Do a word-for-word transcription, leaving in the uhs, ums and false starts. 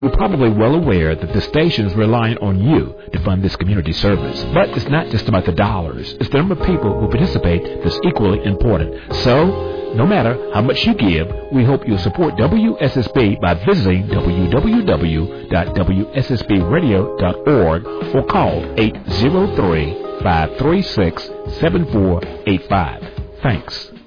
You're probably well aware that the station is relying on you to fund this community service. But it's not just about the dollars. It's the number of people who participate that's equally important. So, no matter how much you give, we hope you'll support W S S B by visiting w w w dot w s s b radio dot org or call eight zero three, five three six, seven four eight five. Thanks.